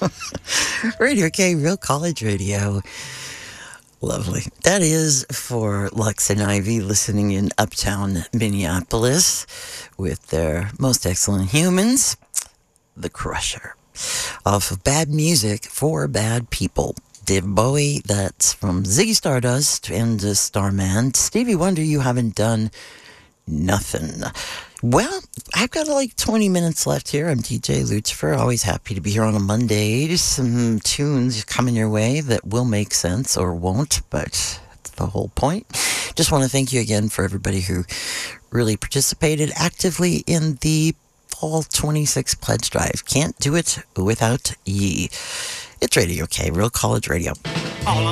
Radio K, Real College Radio. Lovely. That is for Lux and Ivy listening in Uptown Minneapolis with their most excellent humans, The Crusher. Off of Bad Music for Bad People. Dave Bowie, that's from Ziggy Stardust and Starman. Stevie Wonder, you haven't done nothing. Well, I've got like 20 minutes left here. I'm DJ Lucifer, always happy to be here on a Monday. Some tunes coming your way that will make sense or won't, but that's the whole point. Just want to thank you again for everybody who really participated actively in the Fall 26 Pledge Drive. Can't do it without ye. It's Radio K, Real College Radio.